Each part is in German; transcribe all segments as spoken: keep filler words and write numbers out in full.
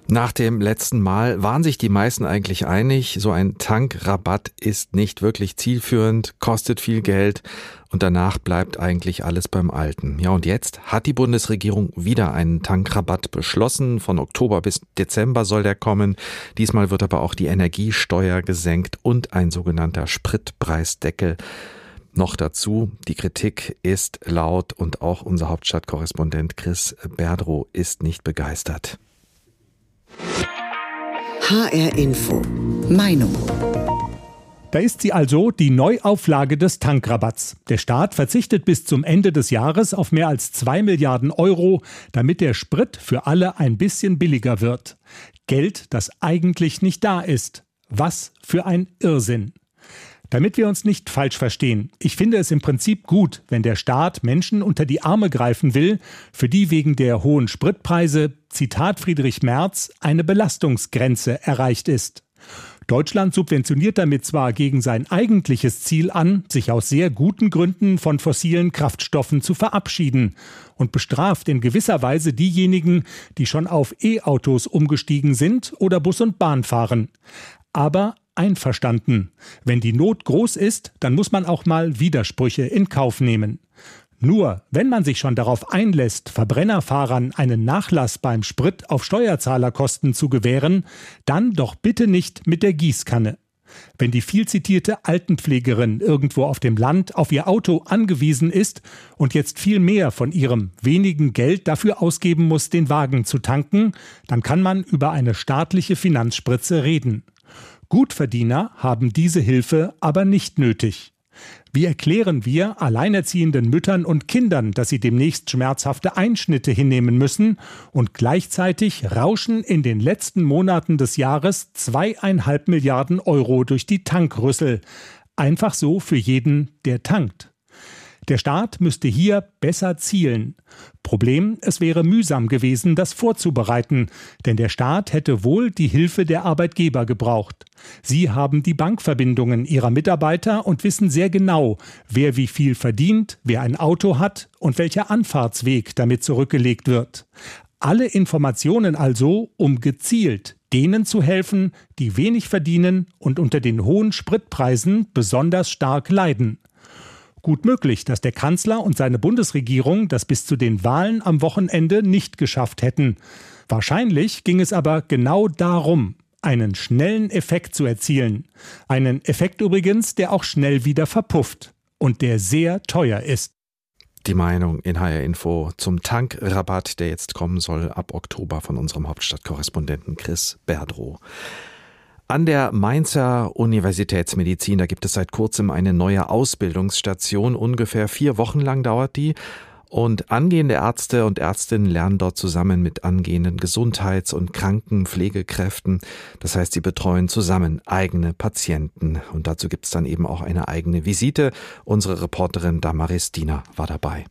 Nach dem letzten Mal waren sich die meisten eigentlich einig, so ein Tankrabatt ist nicht wirklich zielführend, kostet viel Geld und danach bleibt eigentlich alles beim Alten. Ja, und jetzt hat die Bundesregierung wieder einen Tankrabatt beschlossen. Von Oktober bis Dezember soll der kommen. Diesmal wird aber auch die Energiesteuer gesenkt und ein sogenannter Spritpreisdeckel. Noch dazu, die Kritik ist laut und auch unser Hauptstadtkorrespondent Chris Berdrow ist nicht begeistert. H R Info. Meinung. Da ist sie also, die Neuauflage des Tankrabatts. Der Staat verzichtet bis zum Ende des Jahres auf mehr als zwei Milliarden Euro, damit der Sprit für alle ein bisschen billiger wird. Geld, das eigentlich nicht da ist. Was für ein Irrsinn. Damit wir uns nicht falsch verstehen, ich finde es im Prinzip gut, wenn der Staat Menschen unter die Arme greifen will, für die wegen der hohen Spritpreise, Zitat Friedrich Merz, eine Belastungsgrenze erreicht ist. Deutschland subventioniert damit zwar gegen sein eigentliches Ziel an, sich aus sehr guten Gründen von fossilen Kraftstoffen zu verabschieden und bestraft in gewisser Weise diejenigen, die schon auf E-Autos umgestiegen sind oder Bus und Bahn fahren. Aber einverstanden. Wenn die Not groß ist, dann muss man auch mal Widersprüche in Kauf nehmen. Nur, wenn man sich schon darauf einlässt, Verbrennerfahrern einen Nachlass beim Sprit auf Steuerzahlerkosten zu gewähren, dann doch bitte nicht mit der Gießkanne. Wenn die viel zitierte Altenpflegerin irgendwo auf dem Land auf ihr Auto angewiesen ist und jetzt viel mehr von ihrem wenigen Geld dafür ausgeben muss, den Wagen zu tanken, dann kann man über eine staatliche Finanzspritze reden. Gutverdiener haben diese Hilfe aber nicht nötig. Wie erklären wir alleinerziehenden Müttern und Kindern, dass sie demnächst schmerzhafte Einschnitte hinnehmen müssen und gleichzeitig rauschen in den letzten Monaten des Jahres zweieinhalb Milliarden Euro durch die Tankrüssel? Einfach so für jeden, der tankt. Der Staat müsste hier besser zielen. Problem, es wäre mühsam gewesen, das vorzubereiten, denn der Staat hätte wohl die Hilfe der Arbeitgeber gebraucht. Sie haben die Bankverbindungen ihrer Mitarbeiter und wissen sehr genau, wer wie viel verdient, wer ein Auto hat und welcher Anfahrtsweg damit zurückgelegt wird. Alle Informationen also, um gezielt denen zu helfen, die wenig verdienen und unter den hohen Spritpreisen besonders stark leiden. Gut möglich, dass der Kanzler und seine Bundesregierung das bis zu den Wahlen am Wochenende nicht geschafft hätten. Wahrscheinlich ging es aber genau darum, einen schnellen Effekt zu erzielen. Einen Effekt übrigens, der auch schnell wieder verpufft und der sehr teuer ist. Die Meinung in H R Info zum Tankrabatt, der jetzt kommen soll ab Oktober von unserem Hauptstadtkorrespondenten Chris Berdrow. An der Mainzer Universitätsmedizin, da gibt es seit kurzem eine neue Ausbildungsstation. Ungefähr vier Wochen lang dauert die. Und angehende Ärzte und Ärztinnen lernen dort zusammen mit angehenden Gesundheits- und Krankenpflegekräften. Das heißt, sie betreuen zusammen eigene Patienten. Und dazu gibt es dann eben auch eine eigene Visite. Unsere Reporterin Damaris Diener war dabei.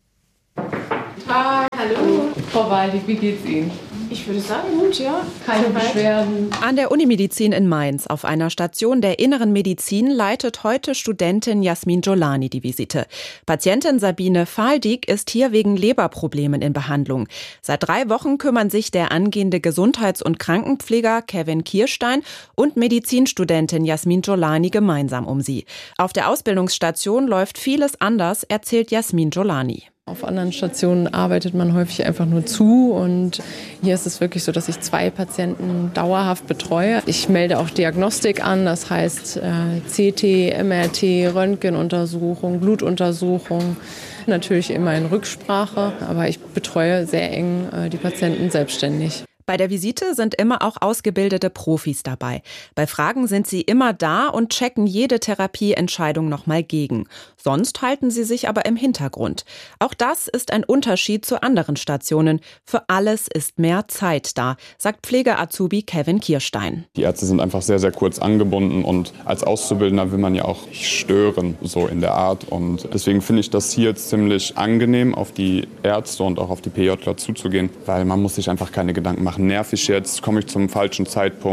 Hi, hallo. Frau Waldig, wie geht's Ihnen? Ich würde sagen, gut, ja. Keine Beschwerden. An der Unimedizin in Mainz, auf einer Station der Inneren Medizin, leitet heute Studentin Jasmin Jolani die Visite. Patientin Sabine Faldig ist hier wegen Leberproblemen in Behandlung. Seit drei Wochen kümmern sich der angehende Gesundheits- und Krankenpfleger Kevin Kirstein und Medizinstudentin Jasmin Jolani gemeinsam um sie. Auf der Ausbildungsstation läuft vieles anders, erzählt Jasmin Jolani. Auf anderen Stationen arbeitet man häufig einfach nur zu und hier ist es wirklich so, dass ich zwei Patienten dauerhaft betreue. Ich melde auch Diagnostik an, das heißt äh, C T, M R T, Röntgenuntersuchung, Blutuntersuchung, natürlich immer in Rücksprache, aber ich betreue sehr eng äh, die Patienten selbstständig. Bei der Visite sind immer auch ausgebildete Profis dabei. Bei Fragen sind sie immer da und checken jede Therapieentscheidung nochmal gegen. Sonst halten sie sich aber im Hintergrund. Auch das ist ein Unterschied zu anderen Stationen. Für alles ist mehr Zeit da, sagt Pflege-Azubi Kevin Kirstein. Die Ärzte sind einfach sehr, sehr kurz angebunden und als Auszubildender will man ja auch nicht stören, so in der Art. Und deswegen finde ich das hier ziemlich angenehm, auf die Ärzte und auch auf die P Jler zuzugehen, weil man muss sich einfach keine Gedanken machen. Nerv ich jetzt, komme ich zum falschen Zeitpunkt.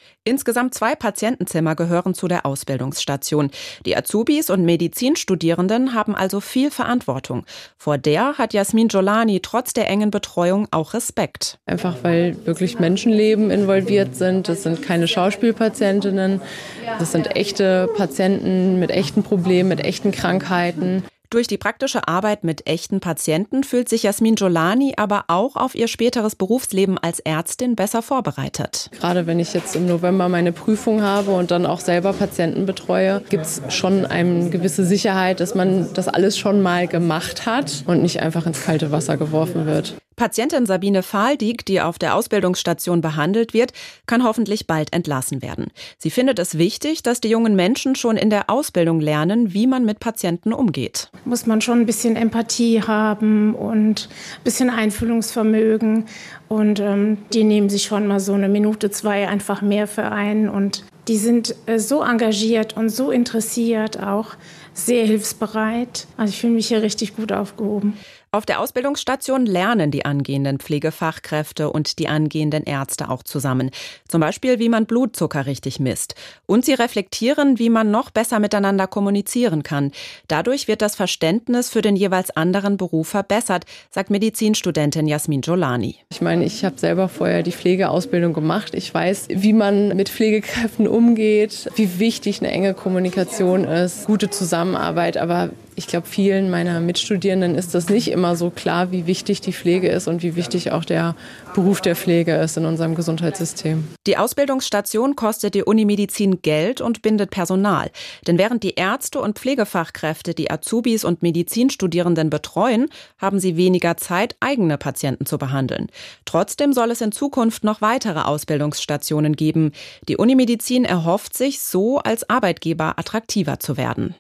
Insgesamt zwei Patientenzimmer gehören zu der Ausbildungsstation. Die Azubis und Medizinstudierenden haben also viel Verantwortung. Vor der hat Yasmin Jolani trotz der engen Betreuung auch Respekt. Einfach weil wirklich Menschenleben involviert sind. Das sind keine Schauspielpatientinnen. Das sind echte Patienten mit echten Problemen, mit echten Krankheiten. Durch die praktische Arbeit mit echten Patienten fühlt sich Yasmin Jolani aber auch auf ihr späteres Berufsleben als Ärztin besser vorbereitet. Gerade wenn ich jetzt im November meine Prüfung habe und dann auch selber Patienten betreue, gibt es schon eine gewisse Sicherheit, dass man das alles schon mal gemacht hat und nicht einfach ins kalte Wasser geworfen wird. Patientin Sabine Fahldieck, die auf der Ausbildungsstation behandelt wird, kann hoffentlich bald entlassen werden. Sie findet es wichtig, dass die jungen Menschen schon in der Ausbildung lernen, wie man mit Patienten umgeht. Muss man schon ein bisschen Empathie haben und ein bisschen Einfühlungsvermögen. Und ähm, die nehmen sich schon mal so eine Minute, zwei einfach mehr für einen. Und die sind äh, so engagiert und so interessiert, auch sehr hilfsbereit. Also ich fühle mich hier richtig gut aufgehoben. Auf der Ausbildungsstation lernen die angehenden Pflegefachkräfte und die angehenden Ärzte auch zusammen. Zum Beispiel, wie man Blutzucker richtig misst. Und sie reflektieren, wie man noch besser miteinander kommunizieren kann. Dadurch wird das Verständnis für den jeweils anderen Beruf verbessert, sagt Medizinstudentin Yasmin Jolani. Ich meine, ich habe selber vorher die Pflegeausbildung gemacht. Ich weiß, wie man mit Pflegekräften umgeht, wie wichtig eine enge Kommunikation ist, gute Zusammenarbeit. Aber ich glaube, vielen meiner Mitstudierenden ist das nicht immer so klar, wie wichtig die Pflege ist und wie wichtig auch der Beruf der Pflege ist in unserem Gesundheitssystem. Die Ausbildungsstation kostet die Unimedizin Geld und bindet Personal. Denn während die Ärzte und Pflegefachkräfte die Azubis und Medizinstudierenden betreuen, haben sie weniger Zeit, eigene Patienten zu behandeln. Trotzdem soll es in Zukunft noch weitere Ausbildungsstationen geben. Die Unimedizin erhofft sich, so als Arbeitgeber attraktiver zu werden.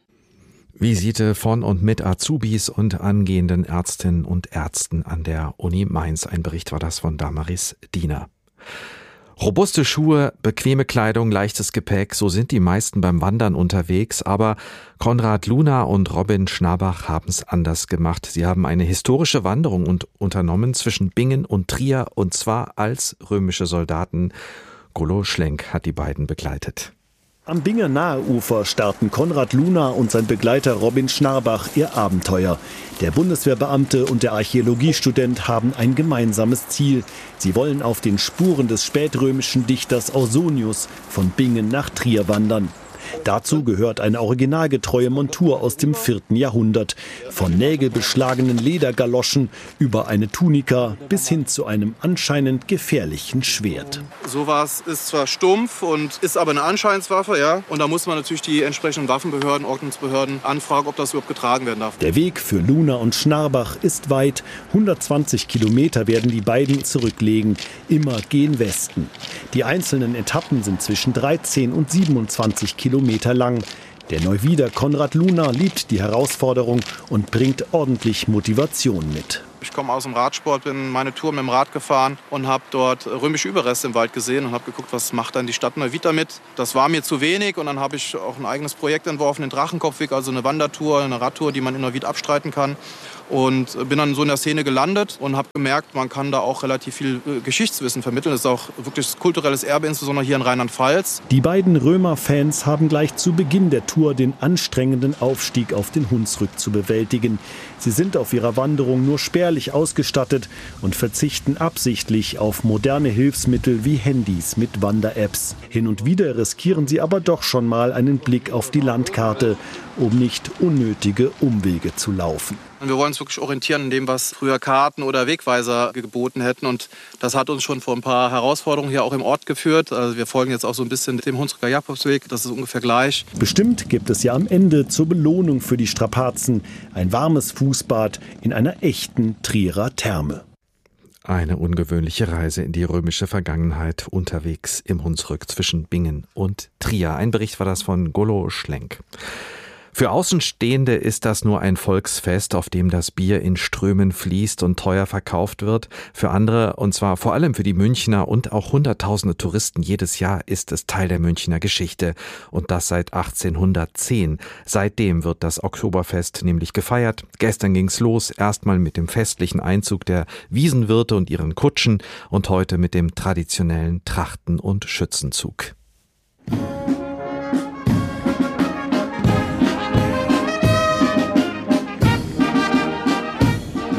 Visite von und mit Azubis und angehenden Ärztinnen und Ärzten an der Uni Mainz. Ein Bericht war das von Damaris Diener. Robuste Schuhe, bequeme Kleidung, leichtes Gepäck, so sind die meisten beim Wandern unterwegs. Aber Konrad Luna und Robin Schnarbach haben es anders gemacht. Sie haben eine historische Wanderung und unternommen zwischen Bingen und Trier, und zwar als römische Soldaten. Golo Schlenk hat die beiden begleitet. Am Binger Naheufer starten Konrad Luna und sein Begleiter Robin Schnarbach ihr Abenteuer. Der Bundeswehrbeamte und der Archäologiestudent haben ein gemeinsames Ziel. Sie wollen auf den Spuren des spätrömischen Dichters Ausonius von Bingen nach Trier wandern. Dazu gehört eine originalgetreue Montur aus dem vierten Jahrhundert. Von nägelbeschlagenen Ledergaloschen über eine Tunika bis hin zu einem anscheinend gefährlichen Schwert. Sowas ist zwar stumpf und ist aber eine Anscheinswaffe, ja. Und da muss man natürlich die entsprechenden Waffenbehörden, Ordnungsbehörden anfragen, ob das überhaupt getragen werden darf. Der Weg für Luna und Schnarbach ist weit. hundertzwanzig Kilometer werden die beiden zurücklegen. Immer gen Westen. Die einzelnen Etappen sind zwischen dreizehn und siebenundzwanzig Kilometer lang. Der Neuwieder Konrad Luna liebt die Herausforderung und bringt ordentlich Motivation mit. Ich komme aus dem Radsport, bin meine Tour mit dem Rad gefahren und habe dort römische Überreste im Wald gesehen und habe geguckt, was macht dann die Stadt Neuwied damit. Das war mir zu wenig und dann habe ich auch ein eigenes Projekt entworfen, den Drachenkopfweg, also eine Wandertour, eine Radtour, die man in Neuwied abstreiten kann. Und bin dann so in der Szene gelandet und habe gemerkt, man kann da auch relativ viel Geschichtswissen vermitteln. Das ist auch wirklich kulturelles Erbe, insbesondere hier in Rheinland-Pfalz. Die beiden Römer-Fans haben gleich zu Beginn der Tour den anstrengenden Aufstieg auf den Hunsrück zu bewältigen. Sie sind auf ihrer Wanderung nur spärlich ausgestattet und verzichten absichtlich auf moderne Hilfsmittel wie Handys mit Wander-Apps. Hin und wieder riskieren sie aber doch schon mal einen Blick auf die Landkarte, um nicht unnötige Umwege zu laufen. Wir wollen uns wirklich orientieren in dem, was früher Karten oder Wegweiser geboten hätten. Und das hat uns schon vor ein paar Herausforderungen hier auch im Ort geführt. Also wir folgen jetzt auch so ein bisschen dem Hunsrücker Jakobsweg. Das ist ungefähr gleich. Bestimmt gibt es ja am Ende zur Belohnung für die Strapazen ein warmes Fußbad in einer echten Trierer Therme. Eine ungewöhnliche Reise in die römische Vergangenheit unterwegs im Hunsrück zwischen Bingen und Trier. Ein Bericht war das von Golo Schlenk. Für Außenstehende ist das nur ein Volksfest, auf dem das Bier in Strömen fließt und teuer verkauft wird. Für andere, und zwar vor allem für die Münchner und auch hunderttausende Touristen jedes Jahr, ist es Teil der Münchner Geschichte. Und das seit achtzehnhundertzehn. Seitdem wird das Oktoberfest nämlich gefeiert. Gestern ging's los, erstmal mit dem festlichen Einzug der Wiesenwirte und ihren Kutschen und heute mit dem traditionellen Trachten- und Schützenzug.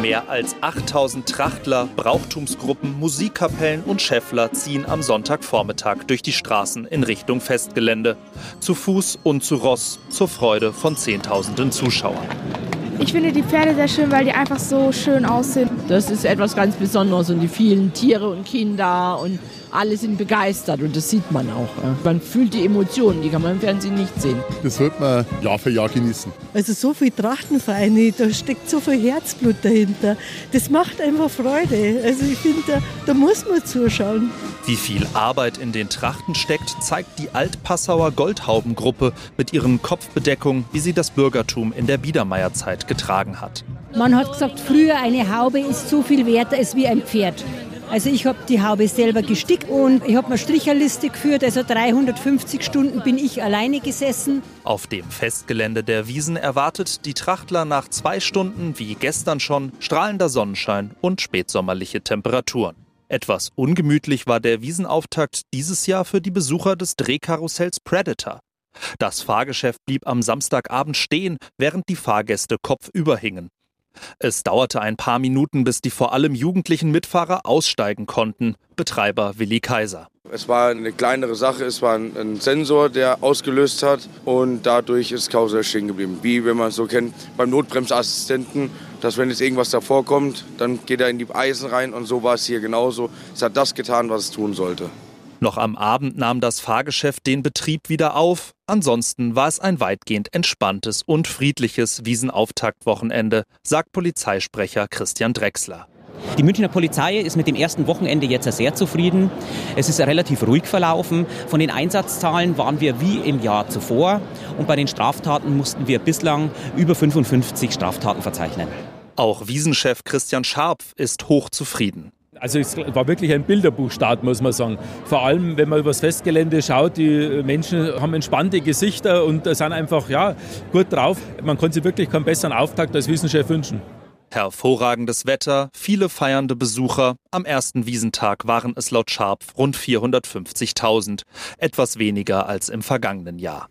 Mehr als achttausend Trachtler, Brauchtumsgruppen, Musikkapellen und Schäffler ziehen am Sonntagvormittag durch die Straßen in Richtung Festgelände. Zu Fuß und zu Ross, zur Freude von Zehntausenden Zuschauern. Ich finde die Pferde sehr schön, weil die einfach so schön aussehen. Das ist etwas ganz Besonderes und die vielen Tiere und Kinder und alle sind begeistert und das sieht man auch. Man fühlt die Emotionen, die kann man im Fernsehen nicht sehen. Das sollte man Jahr für Jahr genießen. Also so viele Trachtenvereine, da steckt so viel Herzblut dahinter. Das macht einfach Freude. Also ich finde, da, da muss man zuschauen. Wie viel Arbeit in den Trachten steckt, zeigt die Altpassauer Goldhaubengruppe mit ihren Kopfbedeckungen, wie sie das Bürgertum in der Biedermeierzeit getragen hat. Man hat gesagt, früher eine Haube ist so viel wert als wie ein Pferd. Also ich habe die Haube selber gestickt und ich habe eine Stricherliste geführt, also dreihundertfünfzig Stunden bin ich alleine gesessen. Auf dem Festgelände der Wiesn erwartet die Trachtler nach zwei Stunden, wie gestern schon, strahlender Sonnenschein und spätsommerliche Temperaturen. Etwas ungemütlich war der Wiesenauftakt dieses Jahr für die Besucher des Drehkarussells Predator. Das Fahrgeschäft blieb am Samstagabend stehen, während die Fahrgäste kopfüber hingen. Es dauerte ein paar Minuten, bis die vor allem jugendlichen Mitfahrer aussteigen konnten. Betreiber Willi Kaiser. Es war eine kleinere Sache, es war ein, ein Sensor, der ausgelöst hat und dadurch ist das Karussell stehen geblieben. Wie wenn man es so kennt beim Notbremsassistenten, dass wenn jetzt irgendwas davor kommt, dann geht er in die Eisen rein und so war es hier genauso. Es hat das getan, was es tun sollte. Noch am Abend nahm das Fahrgeschäft den Betrieb wieder auf. Ansonsten war es ein weitgehend entspanntes und friedliches Wiesenauftaktwochenende, sagt Polizeisprecher Christian Drechsler. Die Münchner Polizei ist mit dem ersten Wochenende jetzt sehr zufrieden. Es ist relativ ruhig verlaufen. Von den Einsatzzahlen waren wir wie im Jahr zuvor. Und bei den Straftaten mussten wir bislang über fünfundfünfzig Straftaten verzeichnen. Auch Wiesenchef Christian Scharpf ist hochzufrieden. Also es war wirklich ein Bilderbuchstart, muss man sagen. Vor allem, wenn man übers Festgelände schaut, die Menschen haben entspannte Gesichter und sind einfach ja, gut drauf. Man konnte sich wirklich keinen besseren Auftakt als Wiesenchef wünschen. Hervorragendes Wetter, viele feiernde Besucher. Am ersten Wiesentag waren es laut Scharpf rund vierhundertfünfzigtausend, etwas weniger als im vergangenen Jahr.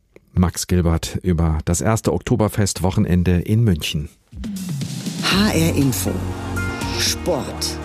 Max Gilbert über das erste Oktoberfest-Wochenende in München. H R Info Sport.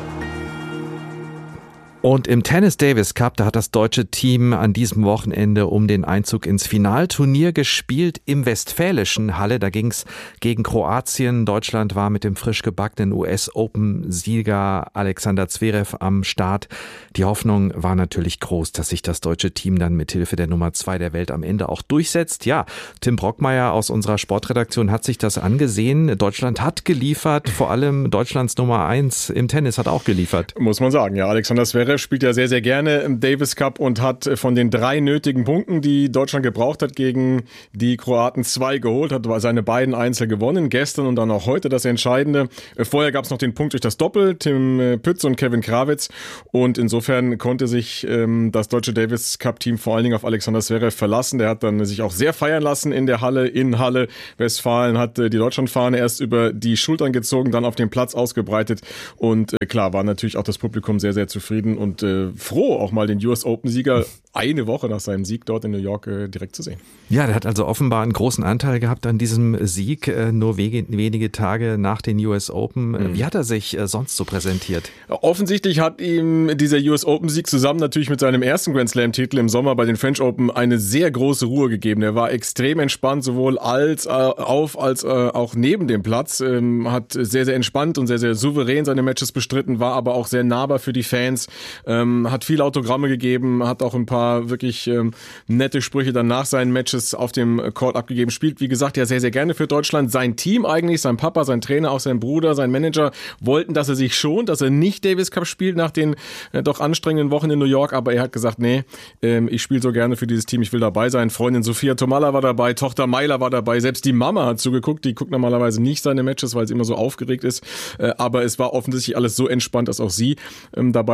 Und im Tennis Davis Cup, da hat das deutsche Team an diesem Wochenende um den Einzug ins Finalturnier gespielt im westfälischen Halle. Da ging's gegen Kroatien. Deutschland war mit dem frisch gebackenen U S-Open-Sieger Alexander Zverev am Start. Die Hoffnung war natürlich groß, dass sich das deutsche Team dann mit Hilfe der Nummer zwei der Welt am Ende auch durchsetzt. Ja, Tim Brockmeier aus unserer Sportredaktion hat sich das angesehen. Deutschland hat geliefert, vor allem Deutschlands Nummer eins im Tennis hat auch geliefert. Muss man sagen, ja. Alexander Zverev spielt ja sehr, sehr gerne im Davis Cup und hat von den drei nötigen Punkten, die Deutschland gebraucht hat, gegen die Kroaten zwei geholt, hat seine beiden Einzel gewonnen, gestern und dann auch heute das Entscheidende. Vorher gab es noch den Punkt durch das Doppel, Tim Pütz und Kevin Krawitz, und insofern konnte sich ähm, das deutsche Davis Cup Team vor allen Dingen auf Alexander Zverev verlassen. Der hat dann sich auch sehr feiern lassen in der Halle, in Halle Westfalen, hat äh, die Deutschlandfahne erst über die Schultern gezogen, dann auf dem Platz ausgebreitet und äh, klar, war natürlich auch das Publikum sehr, sehr zufrieden und äh, froh, auch mal den U S-Open-Sieger eine Woche nach seinem Sieg dort in New York äh, direkt zu sehen. Ja, der hat also offenbar einen großen Anteil gehabt an diesem Sieg, äh, nur wege, wenige Tage nach den U S Open. Mhm. Wie hat er sich äh, sonst so präsentiert? Offensichtlich hat ihm dieser U S Open-Sieg zusammen natürlich mit seinem ersten Grand Slam-Titel im Sommer bei den French Open eine sehr große Ruhe gegeben. Er war extrem entspannt, sowohl als äh, auf als äh, auch neben dem Platz, ähm, hat sehr, sehr entspannt und sehr, sehr souverän seine Matches bestritten, war aber auch sehr nahbar für die Fans. Ähm, hat viele Autogramme gegeben, hat auch ein paar wirklich ähm, nette Sprüche dann nach seinen Matches auf dem Court abgegeben. Spielt, wie gesagt, ja sehr, sehr gerne für Deutschland. Sein Team eigentlich, sein Papa, sein Trainer, auch sein Bruder, sein Manager wollten, dass er sich schont, dass er nicht Davis Cup spielt nach den äh, doch anstrengenden Wochen in New York. Aber er hat gesagt, nee, ähm, ich spiele so gerne für dieses Team, ich will dabei sein. Freundin Sophia Tomalla war dabei, Tochter Mayla war dabei, selbst die Mama hat zugeguckt. Die guckt normalerweise nicht seine Matches, weil sie immer so aufgeregt ist. Äh, aber es war offensichtlich alles so entspannt, dass auch sie ähm, dabei sein konnte.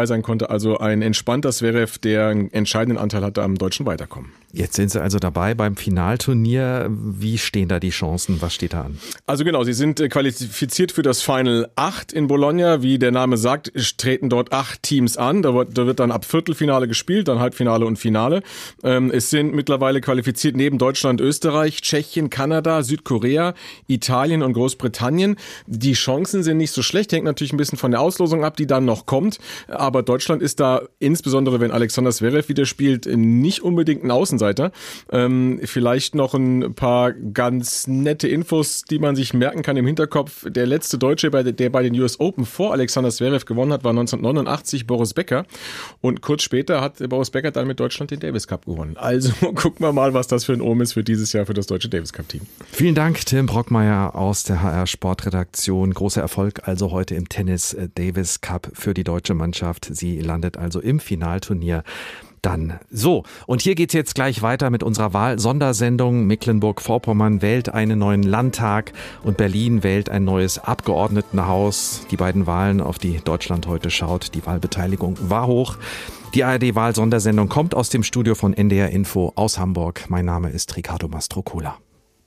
sollte also ein entspannter Zverev, der einen entscheidenden Anteil hatte am deutschen Weiterkommen. Jetzt sind Sie also dabei beim Finalturnier. Wie stehen da die Chancen? Was steht da an? Also genau, Sie sind qualifiziert für das Final acht in Bologna. Wie der Name sagt, treten dort acht Teams an. Da wird, da wird dann ab Viertelfinale gespielt, dann Halbfinale und Finale. Ähm, es sind mittlerweile qualifiziert neben Deutschland, Österreich, Tschechien, Kanada, Südkorea, Italien und Großbritannien. Die Chancen sind nicht so schlecht, hängt natürlich ein bisschen von der Auslosung ab, die dann noch kommt. Aber Deutschland ist da, insbesondere wenn Alexander Zverev wieder spielt, nicht unbedingt ein Außenseiter. Ähm, vielleicht noch ein paar ganz nette Infos, die man sich merken kann im Hinterkopf. Der letzte Deutsche, der bei den U S Open vor Alexander Zverev gewonnen hat, war neunzehnhundertneunundachtzig Boris Becker. Und kurz später hat Boris Becker dann mit Deutschland den Davis Cup gewonnen. Also gucken wir mal, was das für ein Omen ist für dieses Jahr für das deutsche Davis Cup Team. Vielen Dank, Tim Brockmeier aus der H R Sportredaktion. Großer Erfolg also heute im Tennis Davis Cup für die deutsche Mannschaft. Sie landet also im Finalturnier. Dann so, und hier geht's jetzt gleich weiter mit unserer Wahl-Sondersendung. Mecklenburg-Vorpommern wählt einen neuen Landtag und Berlin wählt ein neues Abgeordnetenhaus. Die beiden Wahlen, auf die Deutschland heute schaut. Die Wahlbeteiligung war hoch. Die A R D-Wahl-Sondersendung kommt aus dem Studio von N D R Info aus Hamburg. Mein Name ist Ricardo Mastrocola.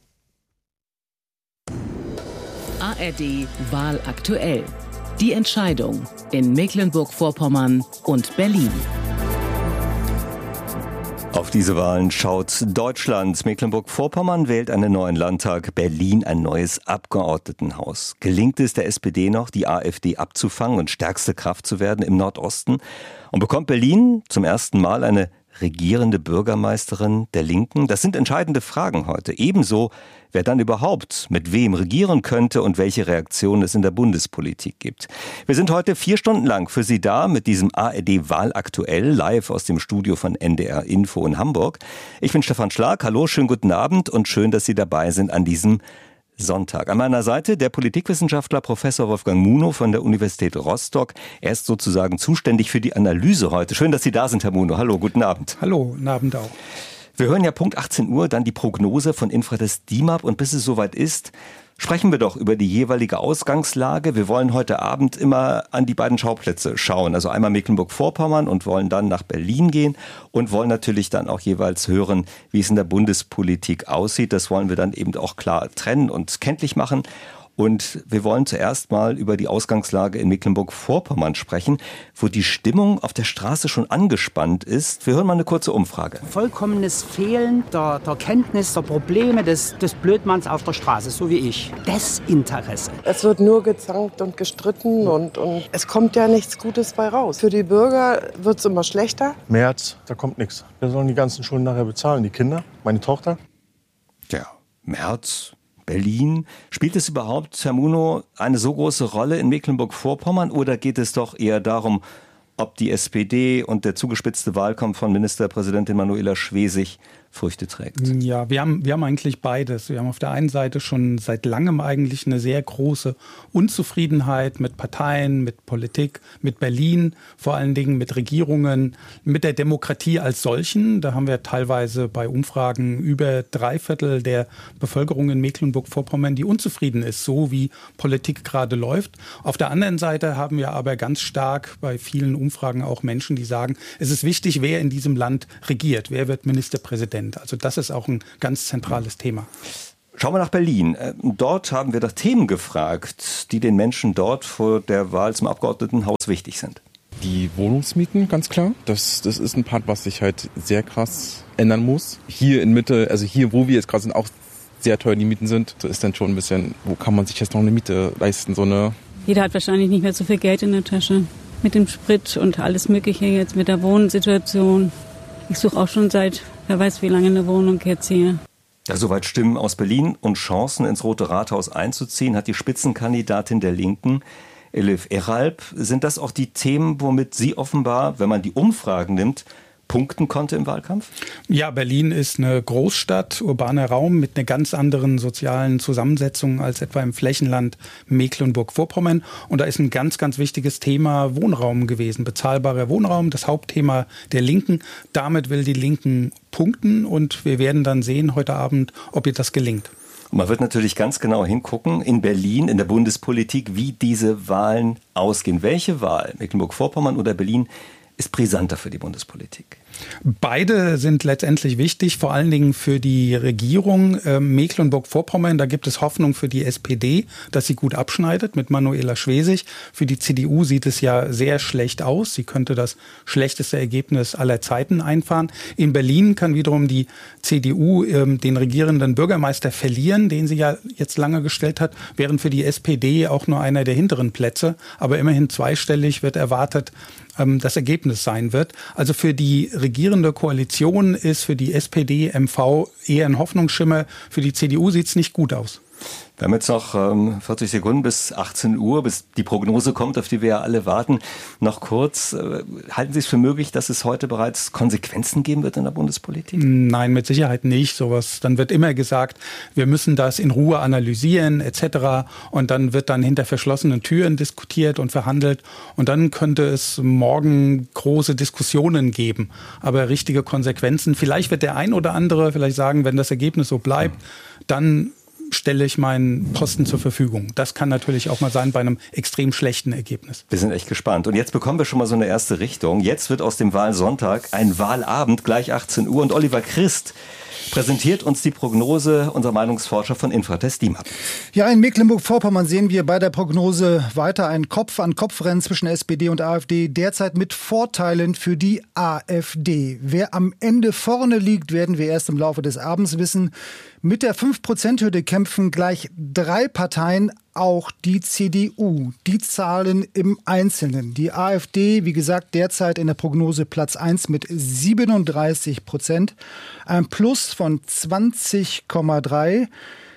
A R D Wahl aktuell. Die Entscheidung in Mecklenburg-Vorpommern und Berlin. Auf diese Wahlen schaut Deutschland. Mecklenburg-Vorpommern wählt einen neuen Landtag, Berlin ein neues Abgeordnetenhaus. Gelingt es der S P D noch, die AfD abzufangen und stärkste Kraft zu werden im Nordosten? Und bekommt Berlin zum ersten Mal eine regierende Bürgermeisterin der Linken? Das sind entscheidende Fragen heute. Ebenso, wer dann überhaupt mit wem regieren könnte und welche Reaktionen es in der Bundespolitik gibt. Wir sind heute vier Stunden lang für Sie da mit diesem A R D Wahl aktuell live aus dem Studio von N D R Info in Hamburg. Ich bin Stefan Schlag. Hallo, schönen guten Abend und schön, dass Sie dabei sind an diesem Sonntag. An meiner Seite der Politikwissenschaftler Professor Wolfgang Munow von der Universität Rostock. Er ist sozusagen zuständig für die Analyse heute. Schön, dass Sie da sind, Herr Munow. Hallo, guten Abend. Hallo, guten Abend auch. Wir hören ja Punkt achtzehn Uhr dann die Prognose von Infradest D I M A P und bis es soweit ist, sprechen wir doch über die jeweilige Ausgangslage. Wir wollen heute Abend immer an die beiden Schauplätze schauen. Also einmal Mecklenburg-Vorpommern und wollen dann nach Berlin gehen und wollen natürlich dann auch jeweils hören, wie es in der Bundespolitik aussieht. Das wollen wir dann eben auch klar trennen und kenntlich machen. Und wir wollen zuerst mal über die Ausgangslage in Mecklenburg-Vorpommern sprechen, wo die Stimmung auf der Straße schon angespannt ist. Wir hören mal eine kurze Umfrage. Vollkommenes Fehlen der, der Kenntnis der Probleme des, des Blödmanns auf der Straße, so wie ich. Desinteresse. Es wird nur gezankt und gestritten und, und es kommt ja nichts Gutes bei raus. Für die Bürger wird es immer schlechter. März, da kommt nichts. Wir sollen die ganzen Schulden nachher bezahlen. Die Kinder, meine Tochter. Ja, März. Berlin. Spielt es überhaupt, Herr Munow, eine so große Rolle in Mecklenburg-Vorpommern oder geht es doch eher darum, ob die S P D und der zugespitzte Wahlkampf von Ministerpräsidentin Manuela Schwesig Früchte trägt? Ja, wir haben, wir haben eigentlich beides. Wir haben auf der einen Seite schon seit langem eigentlich eine sehr große Unzufriedenheit mit Parteien, mit Politik, mit Berlin, vor allen Dingen mit Regierungen, mit der Demokratie als solchen. Da haben wir teilweise bei Umfragen über drei Viertel der Bevölkerung in Mecklenburg-Vorpommern, die unzufrieden ist, so wie Politik gerade läuft. Auf der anderen Seite haben wir aber ganz stark bei vielen Umfragen auch Menschen, die sagen, es ist wichtig, wer in diesem Land regiert, wer wird Ministerpräsident. Also das ist auch ein ganz zentrales Thema. Schauen wir nach Berlin. Dort haben wir doch Themen gefragt, die den Menschen dort vor der Wahl zum Abgeordnetenhaus wichtig sind. Die Wohnungsmieten, ganz klar. Das, das ist ein Part, was sich halt sehr krass ändern muss. Hier in Mitte, also hier, wo wir jetzt gerade sind, auch sehr teuer die Mieten sind. So ist dann schon ein bisschen, wo kann man sich jetzt noch eine Miete leisten? So eine Jeder hat wahrscheinlich nicht mehr so viel Geld in der Tasche. Mit dem Sprit und alles Mögliche jetzt, mit der Wohnsituation. Ich suche auch schon seit, wer weiß wie lange, eine Wohnung jetzt hier. Ja, soweit Stimmen aus Berlin und Chancen ins Rote Rathaus einzuziehen, hat die Spitzenkandidatin der Linken, Elif Eralp. Sind das auch die Themen, womit sie offenbar, wenn man die Umfragen nimmt, punkten konnte im Wahlkampf? Ja, Berlin ist eine Großstadt, urbaner Raum mit einer ganz anderen sozialen Zusammensetzung als etwa im Flächenland Mecklenburg-Vorpommern. Und da ist ein ganz, ganz wichtiges Thema Wohnraum gewesen. Bezahlbarer Wohnraum, das Hauptthema der Linken. Damit will die Linken punkten und wir werden dann sehen heute Abend, ob ihr das gelingt. Und man wird natürlich ganz genau hingucken in Berlin, in der Bundespolitik, wie diese Wahlen ausgehen. Welche Wahl, Mecklenburg-Vorpommern oder Berlin, ist brisanter für die Bundespolitik? Beide sind letztendlich wichtig, vor allen Dingen für die Regierung äh, Mecklenburg-Vorpommern. Da gibt es Hoffnung für die S P D, dass sie gut abschneidet mit Manuela Schwesig. Für die C D U sieht es ja sehr schlecht aus. Sie könnte das schlechteste Ergebnis aller Zeiten einfahren. In Berlin kann wiederum die C D U äh, den regierenden Bürgermeister verlieren, den sie ja jetzt lange gestellt hat, während für die S P D auch nur einer der hinteren Plätze, aber immerhin zweistellig wird erwartet, das Ergebnis sein wird. Also für die regierende Koalition ist für die S P D M V eher ein Hoffnungsschimmer. Für die C D U sieht es nicht gut aus. Wir haben jetzt noch ähm, vierzig Sekunden bis achtzehn Uhr, bis die Prognose kommt, auf die wir ja alle warten. Noch kurz, äh, halten Sie es für möglich, dass es heute bereits Konsequenzen geben wird in der Bundespolitik? Nein, mit Sicherheit nicht. Sowas. Dann wird immer gesagt, wir müssen das in Ruhe analysieren et cetera. Und dann wird dann hinter verschlossenen Türen diskutiert und verhandelt. Und dann könnte es morgen große Diskussionen geben. Aber richtige Konsequenzen, vielleicht wird der ein oder andere vielleicht sagen, wenn das Ergebnis so bleibt, dann stelle ich meinen Posten zur Verfügung. Das kann natürlich auch mal sein bei einem extrem schlechten Ergebnis. Wir sind echt gespannt. Und jetzt bekommen wir schon mal so eine erste Richtung. Jetzt wird aus dem Wahlsonntag ein Wahlabend, gleich achtzehn Uhr. Und Oliver Christ präsentiert uns die Prognose unserer Meinungsforscher von Infratest DIMAP. Ja, in Mecklenburg-Vorpommern sehen wir bei der Prognose weiter ein Kopf-an-Kopf-Rennen zwischen S P D und AfD, derzeit mit Vorteilen für die AfD. Wer am Ende vorne liegt, werden wir erst im Laufe des Abends wissen. Mit der fünf Prozent Hürde kämpfen gleich drei Parteien, auch die C D U. Die Zahlen im Einzelnen. Die AfD, wie gesagt, derzeit in der Prognose Platz eins mit siebenunddreißig Prozent. Ein Plus von zwanzig Komma drei.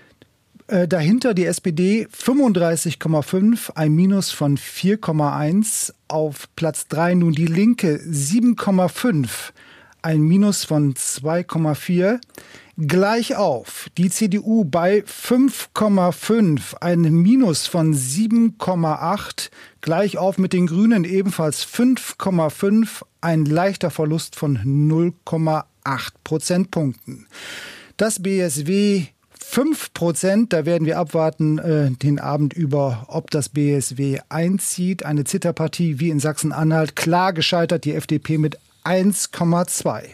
Äh, dahinter die S P D fünfunddreißig Komma fünf, ein Minus von vier Komma eins. Auf Platz drei nun die Linke sieben Komma fünf, ein Minus von zwei Komma vier. Gleich auf die C D U bei fünf Komma fünf, ein Minus von sieben Komma acht. Gleich auf mit den Grünen ebenfalls fünf Komma fünf, ein leichter Verlust von null Komma acht Prozentpunkten. Das B S W fünf Prozent, da werden wir abwarten äh, den Abend über, ob das B S W einzieht. Eine Zitterpartie wie in Sachsen-Anhalt, klar gescheitert, die F D P mit eins Komma zwei.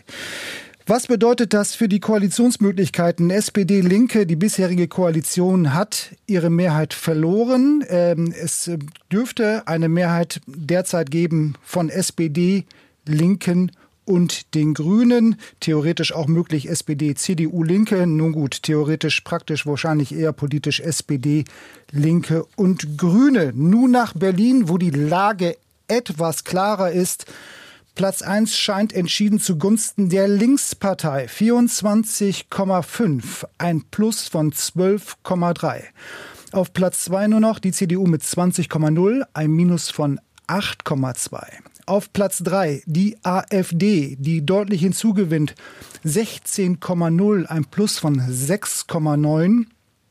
Was bedeutet das für die Koalitionsmöglichkeiten? S P D Linke, die bisherige Koalition, hat ihre Mehrheit verloren. Es dürfte eine Mehrheit derzeit geben von S P D, Linken und den Grünen. Theoretisch auch möglich S P D, C D U, Linke. Nun gut, theoretisch, praktisch wahrscheinlich eher politisch S P D, Linke und Grüne. Nun nach Berlin, wo die Lage etwas klarer ist. Platz eins scheint entschieden zugunsten der Linkspartei. vierundzwanzig Komma fünf, ein Plus von zwölf Komma drei. Auf Platz zwei nur noch die C D U mit zwanzig Komma null, ein Minus von acht Komma zwei. Auf Platz drei die AfD, die deutlich hinzugewinnt. sechzehn Komma null, ein Plus von sechs Komma neun.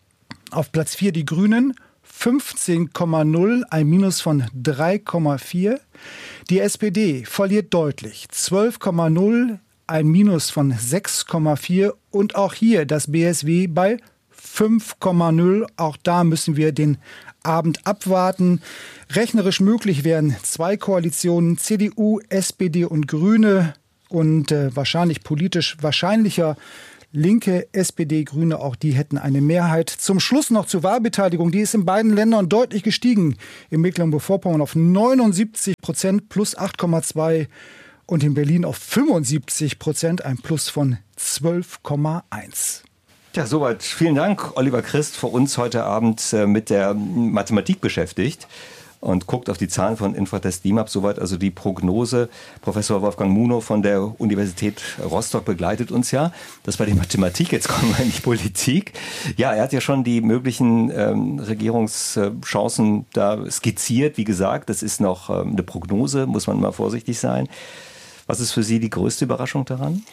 Auf Platz vier die Grünen. fünfzehn Komma null, ein Minus von drei Komma vier. Die S P D verliert deutlich, zwölf Komma null, ein Minus von sechs Komma vier. Und auch hier das B S W bei fünf Komma null. Auch da müssen wir den Abend abwarten. Rechnerisch möglich wären zwei Koalitionen, C D U, S P D und Grüne. Und äh, wahrscheinlich politisch wahrscheinlicher Linke, S P D, Grüne, auch die hätten eine Mehrheit. Zum Schluss noch zur Wahlbeteiligung. Die ist in beiden Ländern deutlich gestiegen. In Mecklenburg-Vorpommern auf neunundsiebzig Prozent plus acht Komma zwei und in Berlin auf fünfundsiebzig Prozent, ein Plus von zwölf Komma eins. Ja, soweit. Vielen Dank, Oliver Christ, für uns heute Abend mit der Mathematik beschäftigt und guckt auf die Zahlen von Infratest DIMAP. Soweit also die Prognose. Professor Wolfgang Munow von der Universität Rostock begleitet uns ja. Das war die Mathematik, jetzt kommen wir in die Politik. Ja, er hat ja schon die möglichen ähm, Regierungschancen da skizziert. Wie gesagt, das ist noch ähm, eine Prognose, muss man mal vorsichtig sein. Was ist für Sie die größte Überraschung daran?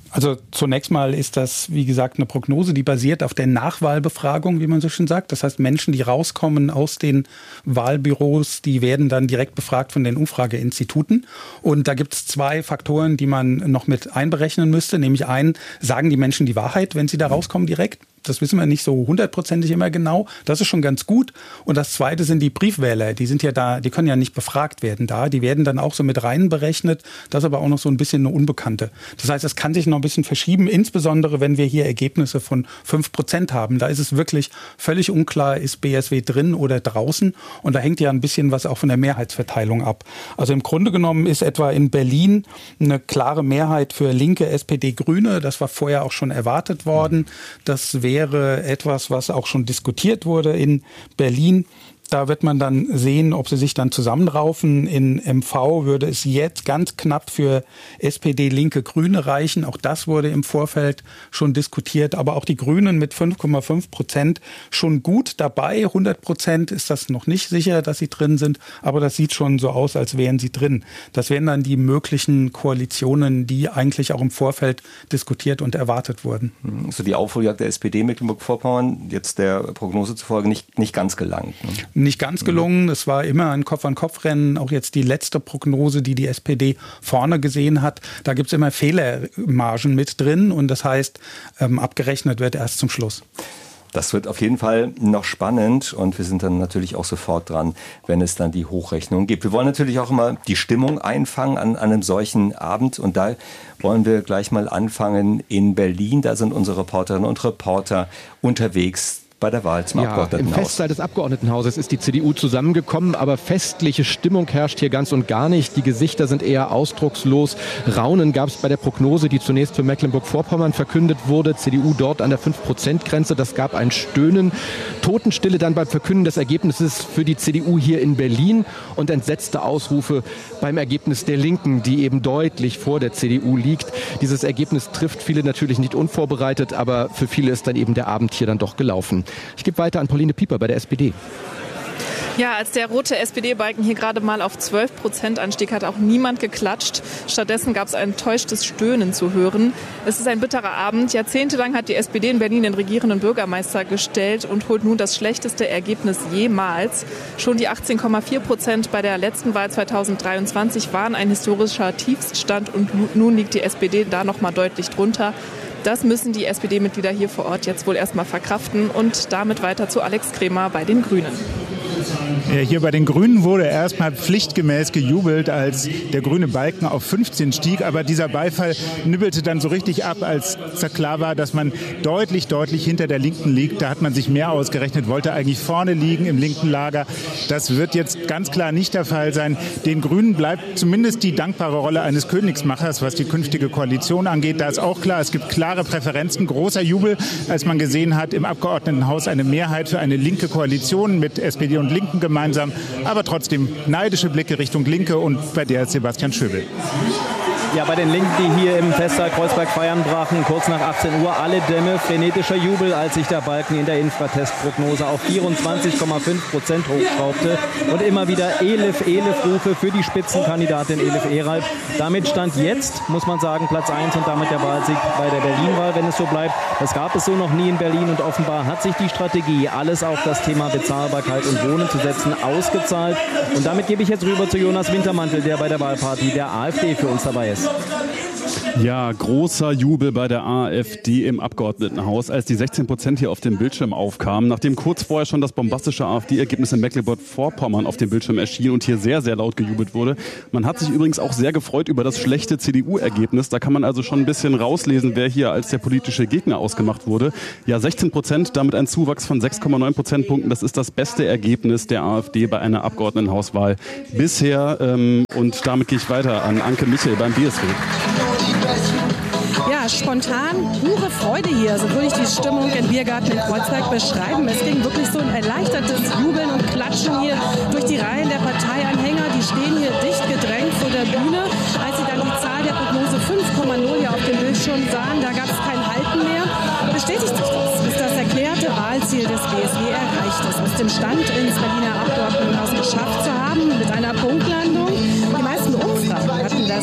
Also zunächst mal ist das, wie gesagt, eine Prognose, die basiert auf der Nachwahlbefragung, wie man so schön sagt. Das heißt, Menschen, die rauskommen aus den Wahlbüros, die werden dann direkt befragt von den Umfrageinstituten. Und da gibt es zwei Faktoren, die man noch mit einberechnen müsste. Nämlich einen, sagen die Menschen die Wahrheit, wenn sie da rauskommen direkt? Das wissen wir nicht so hundertprozentig immer genau. Das ist schon ganz gut. Und das Zweite sind die Briefwähler. Die sind ja da, die können ja nicht befragt werden da. Die werden dann auch so mit rein berechnet. Das ist aber auch noch so ein bisschen eine Unbekannte. Das heißt, es kann sich noch ein bisschen verschieben, insbesondere wenn wir hier Ergebnisse von fünf Prozent haben. Da ist es wirklich völlig unklar, ist B S W drin oder draußen. Und da hängt ja ein bisschen was auch von der Mehrheitsverteilung ab. Also im Grunde genommen ist etwa in Berlin eine klare Mehrheit für Linke, S P D, Grüne. Das war vorher auch schon erwartet worden. Das wäre wäre etwas, was auch schon diskutiert wurde in Berlin. Da wird man dann sehen, ob sie sich dann zusammenraufen. In M V würde es jetzt ganz knapp für S P D, Linke, Grüne reichen. Auch das wurde im Vorfeld schon diskutiert. Aber auch die Grünen mit fünf Komma fünf Prozent schon gut dabei. hundert Prozent ist das noch nicht sicher, dass sie drin sind. Aber das sieht schon so aus, als wären sie drin. Das wären dann die möglichen Koalitionen, die eigentlich auch im Vorfeld diskutiert und erwartet wurden. So die Aufholjagd der S P D Mecklenburg-Vorpommern, jetzt der Prognose zufolge nicht, nicht ganz gelangt. Ne? Nicht ganz gelungen. Es war immer ein Kopf-an-Kopf-Rennen. Auch jetzt die letzte Prognose, die die S P D vorne gesehen hat. Da gibt es immer Fehlermargen mit drin. Und das heißt, ähm, abgerechnet wird erst zum Schluss. Das wird auf jeden Fall noch spannend und wir sind dann natürlich auch sofort dran, wenn es dann die Hochrechnung gibt. Wir wollen natürlich auch immer die Stimmung einfangen an, an einem solchen Abend und da wollen wir gleich mal anfangen in Berlin. Da sind unsere Reporterinnen und Reporter unterwegs bei der Wahl zum ja, Abgeordnetenhaus. Im Festsaal des Abgeordnetenhauses ist die C D U zusammengekommen, aber festliche Stimmung herrscht hier ganz und gar nicht. Die Gesichter sind eher ausdruckslos. Raunen gab es bei der Prognose, die zunächst für Mecklenburg-Vorpommern verkündet wurde. C D U dort an der fünf Prozent Grenze. Das gab ein Stöhnen. Totenstille dann beim Verkünden des Ergebnisses für die C D U hier in Berlin und entsetzte Ausrufe beim Ergebnis der Linken, die eben deutlich vor der C D U liegt. Dieses Ergebnis trifft viele natürlich nicht unvorbereitet, aber für viele ist dann eben der Abend hier dann doch gelaufen. Ich gebe weiter an Pauline Pieper bei der S P D. Ja, als der rote S P D-Balken hier gerade mal auf zwölf Prozent anstieg, hat auch niemand geklatscht. Stattdessen gab es ein enttäuschtes Stöhnen zu hören. Es ist ein bitterer Abend. Jahrzehntelang hat die S P D in Berlin den regierenden Bürgermeister gestellt und holt nun das schlechteste Ergebnis jemals. Schon die achtzehn Komma vier Prozent bei der letzten Wahl zweitausenddreiundzwanzig waren ein historischer Tiefststand und nun liegt die S P D da noch mal deutlich drunter. Das müssen die S P D-Mitglieder hier vor Ort jetzt wohl erstmal verkraften und damit weiter zu Alex Kremer bei den Grünen. Hier bei den Grünen wurde erstmal pflichtgemäß gejubelt, als der grüne Balken auf fünfzehn stieg. Aber dieser Beifall nibbelte dann so richtig ab, als klar war, dass man deutlich, deutlich hinter der Linken liegt. Da hat man sich mehr ausgerechnet, wollte eigentlich vorne liegen im linken Lager. Das wird jetzt ganz klar nicht der Fall sein. Den Grünen bleibt zumindest die dankbare Rolle eines Königsmachers, was die künftige Koalition angeht. Da ist auch klar, es gibt klare Präferenzen. Großer Jubel, als man gesehen hat, im Abgeordnetenhaus eine Mehrheit für eine linke Koalition mit S P D und Linken gemeinsam, aber trotzdem neidische Blicke Richtung Linke und bei der ist Sebastian Schöbel. Ja, bei den Linken, die hier im Festsaal Kreuzberg feiern brachen, kurz nach achtzehn Uhr alle Dämme, frenetischer Jubel, als sich der Balken in der Infratestprognose auf vierundzwanzig Komma fünf Prozent hochschraubte und immer wieder Elif, Elif-Rufe für die Spitzenkandidatin Elif Eralp. Damit stand jetzt, muss man sagen, Platz eins und damit der Wahlsieg bei der Berlin-Wahl, wenn es so bleibt. Das gab es so noch nie in Berlin und offenbar hat sich die Strategie, alles auf das Thema Bezahlbarkeit und Wohnen zu setzen, ausgezahlt. Und damit gebe ich jetzt rüber zu Jonas Wintermantel, der bei der Wahlparty der AfD für uns dabei ist. Ja, großer Jubel bei der AfD im Abgeordnetenhaus, als die sechzehn Prozent hier auf dem Bildschirm aufkamen, nachdem kurz vorher schon das bombastische AfD-Ergebnis in Mecklenburg-Vorpommern auf dem Bildschirm erschien und hier sehr, sehr laut gejubelt wurde. Man hat sich übrigens auch sehr gefreut über das schlechte C D U-Ergebnis. Da kann man also schon ein bisschen rauslesen, wer hier als der politische Gegner ausgemacht wurde. Ja, sechzehn Prozent, damit ein Zuwachs von sechs Komma neun Prozentpunkten. Das ist das beste Ergebnis der AfD bei einer Abgeordnetenhauswahl bisher. Ähm, und damit gehe ich weiter an Anke Michel beim B S W. Ja, spontan, pure Freude hier. So würde ich die Stimmung im Biergarten in Kreuzberg beschreiben. Es ging wirklich so ein erleichtertes Jubeln und Klatschen hier durch die Reihen der Parteianhänger. Die stehen hier dicht gedrängt vor der Bühne. Als sie dann die Zahl der Prognose fünf Komma null hier auf dem Bildschirm sahen, da gab es kein Halten mehr. Bestätigt sich das? Ist das erklärte Wahlziel des B S W erreicht? Es aus dem Stand ins Berliner Abgeordnetenhaus geschafft zu haben mit einer Punktlandung. Die meisten Umfragen hatten das B S W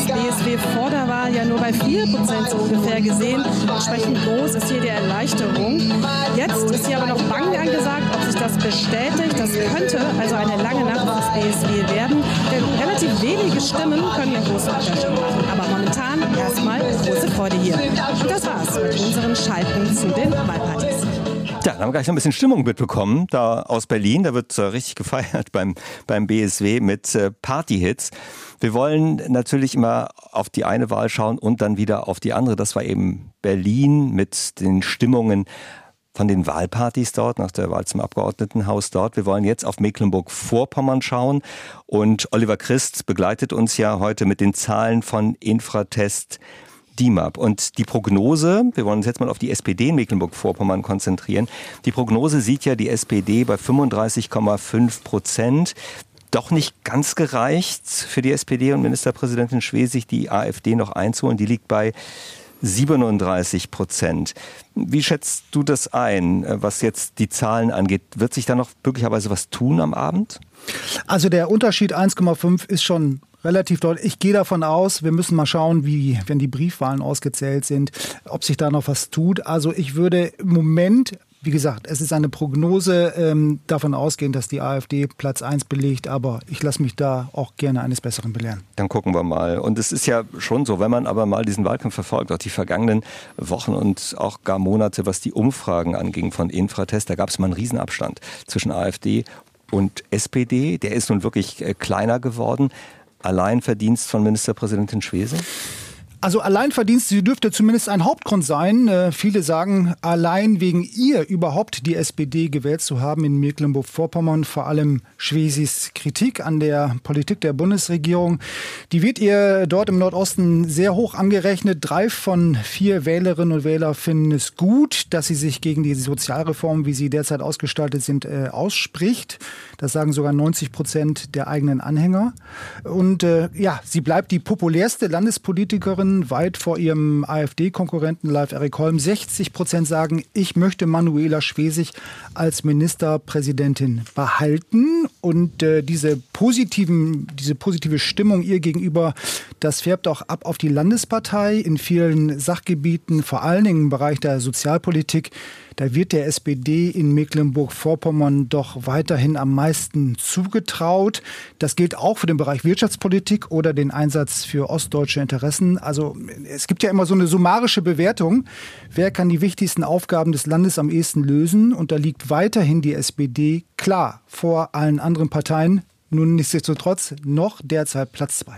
S W vor der Wahl ja nur bei vier Prozent so ungefähr gesehen. Entsprechend groß ist hier die Erleichterung. Jetzt ist hier aber noch Bangen angesagt, ob sich das bestätigt. Das könnte also eine lange Nacht fürs B S W werden. Denn relativ wenige Stimmen können einen großen Unterschied machen. Aber momentan erstmal große Freude hier. Und das war's mit unseren Schalten zu den Wahlpartys. Ja, da haben wir gleich noch ein bisschen Stimmung mitbekommen, da aus Berlin. Da wird äh, richtig gefeiert beim, beim B S W mit äh, Partyhits. Wir wollen natürlich immer auf die eine Wahl schauen und dann wieder auf die andere. Das war eben Berlin mit den Stimmungen von den Wahlpartys dort, nach der Wahl zum Abgeordnetenhaus dort. Wir wollen jetzt auf Mecklenburg-Vorpommern schauen. Und Oliver Christ begleitet uns ja heute mit den Zahlen von Infratest D I M A P. Und die Prognose, wir wollen uns jetzt mal auf die S P D in Mecklenburg-Vorpommern konzentrieren. Die Prognose sieht ja die S P D bei fünfunddreißig Komma fünf Prozent. Doch nicht ganz gereicht für die S P D und Ministerpräsidentin Schwesig, die AfD noch einzuholen. Die liegt bei siebenunddreißig Prozent. Wie schätzt du das ein, was jetzt die Zahlen angeht? Wird sich da noch möglicherweise was tun am Abend? Also der Unterschied eins Komma fünf ist schon relativ deutlich. Ich gehe davon aus, wir müssen mal schauen, wie, wenn die Briefwahlen ausgezählt sind, ob sich da noch was tut. Also ich würde im Moment, wie gesagt, es ist eine Prognose, ähm, davon ausgehen, dass die AfD Platz eins belegt, aber ich lasse mich da auch gerne eines Besseren belehren. Dann gucken wir mal. Und es ist ja schon so, wenn man aber mal diesen Wahlkampf verfolgt, auch die vergangenen Wochen und auch gar Monate, was die Umfragen anging von Infratest, da gab es mal einen Riesenabstand zwischen AfD und S P D. Der ist nun wirklich äh, kleiner geworden. Alleinverdienst von Ministerpräsidentin Schwesig? Also Alleinverdienst, sie dürfte zumindest ein Hauptgrund sein. Äh, viele sagen, allein wegen ihr überhaupt die S P D gewählt zu haben in Mecklenburg-Vorpommern. Vor allem Schwesigs Kritik an der Politik der Bundesregierung. Die wird ihr dort im Nordosten sehr hoch angerechnet. Drei von vier Wählerinnen und Wähler finden es gut, dass sie sich gegen die Sozialreformen, wie sie derzeit ausgestaltet sind, äh, ausspricht. Das sagen sogar neunzig Prozent der eigenen Anhänger. Und äh, ja, sie bleibt die populärste Landespolitikerin, weit vor ihrem AfD-Konkurrenten Leif Erik Holm. sechzig Prozent sagen, ich möchte Manuela Schwesig als Ministerpräsidentin behalten. Und äh, diese positiven, diese positive Stimmung ihr gegenüber, das färbt auch ab auf die Landespartei in vielen Sachgebieten, vor allen Dingen im Bereich der Sozialpolitik. Da wird der S P D in Mecklenburg-Vorpommern doch weiterhin am meisten zugetraut. Das gilt auch für den Bereich Wirtschaftspolitik oder den Einsatz für ostdeutsche Interessen. Also es gibt ja immer so eine summarische Bewertung. Wer kann die wichtigsten Aufgaben des Landes am ehesten lösen? Und da liegt weiterhin die S P D klar vor allen anderen Parteien. Nun nichtsdestotrotz noch derzeit Platz zwei.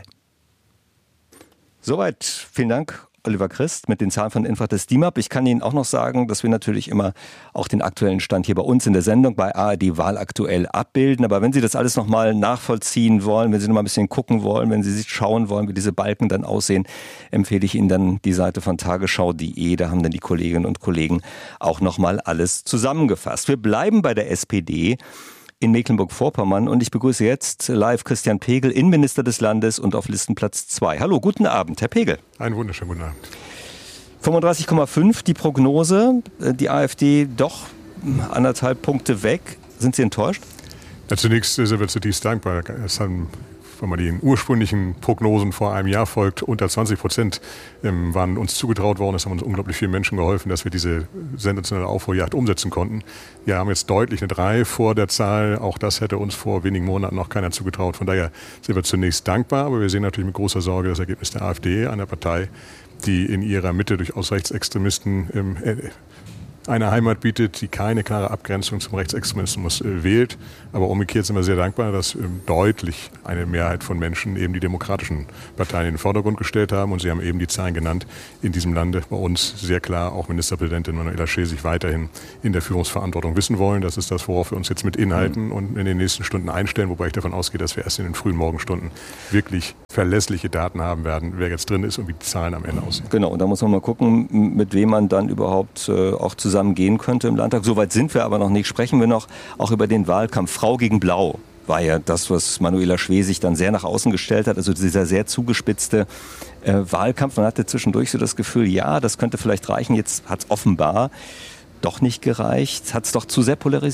Soweit. Vielen Dank. Oliver Christ mit den Zahlen von Infratest D I M A P. Ich kann Ihnen auch noch sagen, dass wir natürlich immer auch den aktuellen Stand hier bei uns in der Sendung bei A R D Wahlaktuell abbilden. Aber wenn Sie das alles nochmal nachvollziehen wollen, wenn Sie nochmal ein bisschen gucken wollen, wenn Sie sich schauen wollen, wie diese Balken dann aussehen, empfehle ich Ihnen dann die Seite von tagesschau punkt de. Da haben dann die Kolleginnen und Kollegen auch nochmal alles zusammengefasst. Wir bleiben bei der S P D in Mecklenburg-Vorpommern und ich begrüße jetzt live Christian Pegel, Innenminister des Landes und auf Listenplatz zwei. Hallo, guten Abend, Herr Pegel. Einen wunderschönen guten Abend. fünfunddreißig Komma fünf die Prognose, die AfD doch anderthalb Punkte weg. Sind Sie enttäuscht? Ja, zunächst sind wir zutiefst dankbar. Es haben, wenn man den ursprünglichen Prognosen vor einem Jahr folgt, unter zwanzig Prozent ähm, waren uns zugetraut worden. Es haben uns unglaublich vielen Menschen geholfen, dass wir diese sensationelle Aufholjagd umsetzen konnten. Wir haben jetzt deutlich eine drei vor der Zahl. Auch das hätte uns vor wenigen Monaten noch keiner zugetraut. Von daher sind wir zunächst dankbar, aber wir sehen natürlich mit großer Sorge das Ergebnis der AfD, einer Partei, die in ihrer Mitte durchaus Rechtsextremisten ähm, äh, eine Heimat bietet, die keine klare Abgrenzung zum Rechtsextremismus äh, wählt. Aber umgekehrt sind wir sehr dankbar, dass ähm, deutlich eine Mehrheit von Menschen eben die demokratischen Parteien in den Vordergrund gestellt haben. Und Sie haben eben die Zahlen genannt, in diesem Lande bei uns sehr klar auch Ministerpräsidentin Manuela Schwesig weiterhin in der Führungsverantwortung wissen wollen. Das ist das, worauf wir uns jetzt mit Inhalten und in den nächsten Stunden einstellen, wobei ich davon ausgehe, dass wir erst in den frühen Morgenstunden wirklich verlässliche Daten haben werden, wer jetzt drin ist und wie die Zahlen am Ende aussehen. Genau, und da muss man mal gucken, mit wem man dann überhaupt äh, auch zusammen gehen könnte im Landtag. Soweit sind wir aber noch nicht. Sprechen wir noch auch über den Wahlkampf. Frau gegen Blau war ja das, was Manuela Schwesig dann sehr nach außen gestellt hat. Also dieser sehr zugespitzte äh, Wahlkampf. Man hatte zwischendurch so das Gefühl, ja, das könnte vielleicht reichen. Jetzt hat es offenbar doch nicht gereicht. Hat es doch zu sehr polarisiert?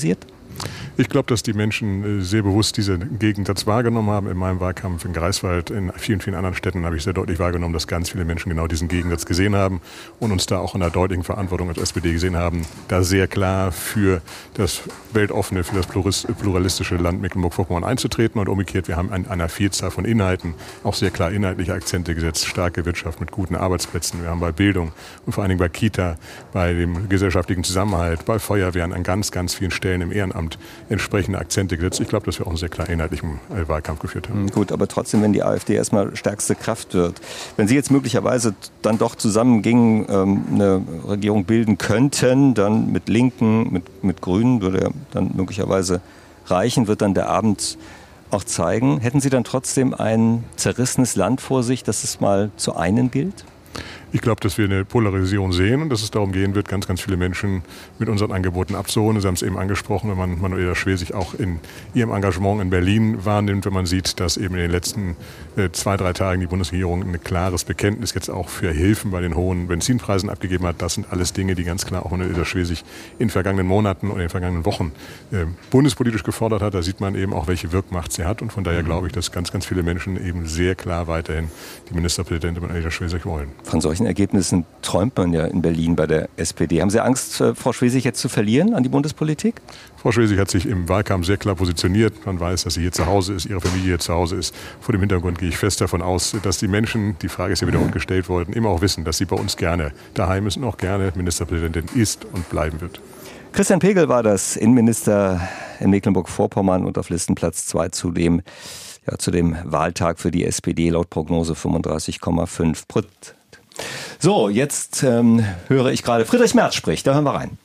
Ich glaube, dass die Menschen sehr bewusst diesen Gegensatz wahrgenommen haben. In meinem Wahlkampf in Greifswald, in vielen, vielen anderen Städten habe ich sehr deutlich wahrgenommen, dass ganz viele Menschen genau diesen Gegensatz gesehen haben und uns da auch in einer deutlichen Verantwortung als S P D gesehen haben, da sehr klar für das weltoffene, für das pluralistische Land Mecklenburg-Vorpommern einzutreten. Und umgekehrt, wir haben an einer Vielzahl von Inhalten auch sehr klar inhaltliche Akzente gesetzt. Starke Wirtschaft mit guten Arbeitsplätzen. Wir haben bei Bildung und vor allen Dingen bei Kita, bei dem gesellschaftlichen Zusammenhalt, bei Feuerwehren an ganz, ganz vielen Stellen im Ehrenamt entsprechende Akzente gesetzt. Ich glaube, dass wir auch einen sehr klar inhaltlichen Wahlkampf geführt haben. Gut, aber trotzdem, wenn die AfD erstmal stärkste Kraft wird, wenn Sie jetzt möglicherweise dann doch zusammengingen, ähm, eine Regierung bilden könnten, dann mit Linken, mit, mit Grünen, würde ja dann möglicherweise reichen, wird dann der Abend auch zeigen. Hätten Sie dann trotzdem ein zerrissenes Land vor sich, das es mal zu einen gilt? Ich glaube, dass wir eine Polarisierung sehen und dass es darum gehen wird, ganz, ganz viele Menschen mit unseren Angeboten abzuholen. Sie haben es eben angesprochen, wenn man Manuela Schwesig auch in ihrem Engagement in Berlin wahrnimmt, wenn man sieht, dass eben in den letzten äh, zwei, drei Tagen die Bundesregierung ein klares Bekenntnis jetzt auch für Hilfen bei den hohen Benzinpreisen abgegeben hat. Das sind alles Dinge, die ganz klar auch Manuela Schwesig in vergangenen Monaten und in den vergangenen Wochen äh, bundespolitisch gefordert hat. Da sieht man eben auch, welche Wirkmacht sie hat. Und von daher glaube ich, dass ganz, ganz viele Menschen eben sehr klar weiterhin die Ministerpräsidentin Manuela Schwesig wollen. Von solchen Ergebnissen träumt man ja in Berlin bei der S P D. Haben Sie Angst, Frau Schwesig jetzt zu verlieren an die Bundespolitik? Frau Schwesig hat sich im Wahlkampf sehr klar positioniert. Man weiß, dass sie hier zu Hause ist, ihre Familie hier zu Hause ist. Vor dem Hintergrund gehe ich fest davon aus, dass die Menschen, die Frage ist ja wiederholt gestellt worden, immer auch wissen, dass sie bei uns gerne daheim ist und auch gerne Ministerpräsidentin ist und bleiben wird. Christian Pegel war das, Innenminister in Mecklenburg-Vorpommern und auf Listenplatz zwei zu dem, ja, zu dem Wahltag für die S P D laut Prognose fünfunddreißig Komma fünf Prozent. So, jetzt ähm, höre ich gerade, Friedrich Merz spricht, da hören wir rein.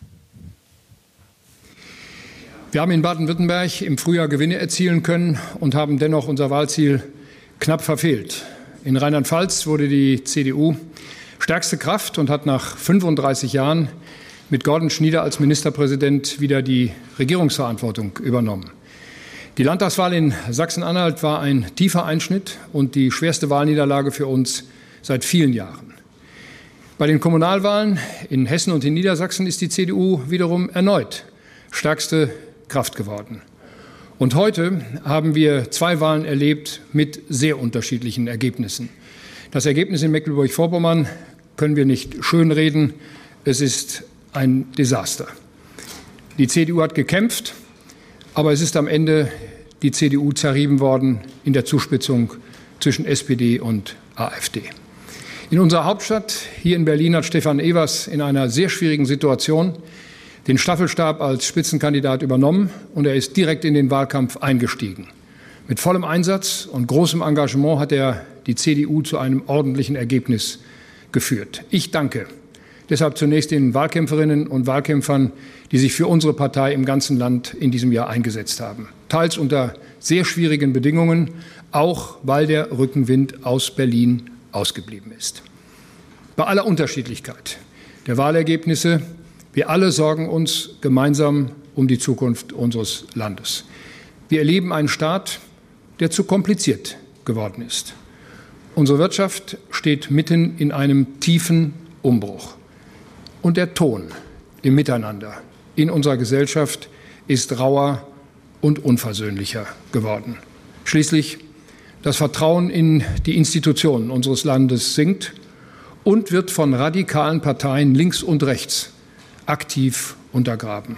Wir haben in Baden-Württemberg im Frühjahr Gewinne erzielen können und haben dennoch unser Wahlziel knapp verfehlt. In Rheinland-Pfalz wurde die C D U stärkste Kraft und hat nach fünfunddreißig Jahren mit Gordon Schnieder als Ministerpräsident wieder die Regierungsverantwortung übernommen. Die Landtagswahl in Sachsen-Anhalt war ein tiefer Einschnitt und die schwerste Wahlniederlage für uns seit vielen Jahren. Bei den Kommunalwahlen in Hessen und in Niedersachsen ist die C D U wiederum erneut stärkste Kraft geworden. Und heute haben wir zwei Wahlen erlebt mit sehr unterschiedlichen Ergebnissen. Das Ergebnis in Mecklenburg-Vorpommern können wir nicht schönreden. Es ist ein Desaster. Die C D U hat gekämpft, aber es ist am Ende die C D U zerrieben worden in der Zuspitzung zwischen S P D und AfD. In unserer Hauptstadt, hier in Berlin, hat Stefan Evers in einer sehr schwierigen Situation den Staffelstab als Spitzenkandidat übernommen und er ist direkt in den Wahlkampf eingestiegen. Mit vollem Einsatz und großem Engagement hat er die C D U zu einem ordentlichen Ergebnis geführt. Ich danke deshalb zunächst den Wahlkämpferinnen und Wahlkämpfern, die sich für unsere Partei im ganzen Land in diesem Jahr eingesetzt haben. Teils unter sehr schwierigen Bedingungen, auch weil der Rückenwind aus Berlin ausgeblieben ist. Bei aller Unterschiedlichkeit der Wahlergebnisse, wir alle sorgen uns gemeinsam um die Zukunft unseres Landes. Wir erleben einen Staat, der zu kompliziert geworden ist. Unsere Wirtschaft steht mitten in einem tiefen Umbruch. Und der Ton im Miteinander in unserer Gesellschaft ist rauer und unversöhnlicher geworden. Schließlich das Vertrauen in die Institutionen unseres Landes sinkt und wird von radikalen Parteien links und rechts aktiv untergraben.